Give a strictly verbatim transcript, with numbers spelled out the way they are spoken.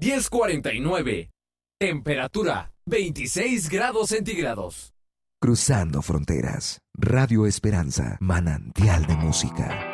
diez cuarenta y nueve. Temperatura veintiséis grados centígrados. Cruzando fronteras. Radio Esperanza, manantial de música.